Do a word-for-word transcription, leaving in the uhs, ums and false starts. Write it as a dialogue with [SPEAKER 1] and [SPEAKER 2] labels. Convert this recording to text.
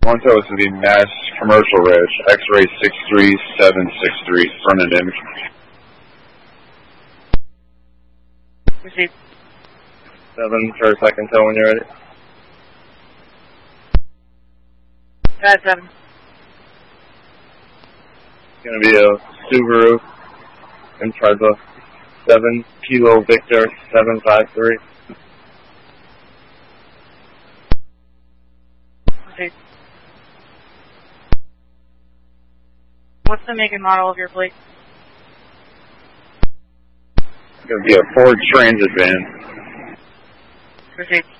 [SPEAKER 1] One tow is going to be Mass Commercial Reg, X-ray six three seven six three, front end image.
[SPEAKER 2] Received.
[SPEAKER 3] Seven for a second tow when you're ready.
[SPEAKER 2] Pad seven.
[SPEAKER 3] It's going to be a Subaru Impreza, seven Kilo Victor seven five three.
[SPEAKER 2] Received. What's the make and model of your plate?
[SPEAKER 1] It's going to be a Ford Transit van.
[SPEAKER 2] Received.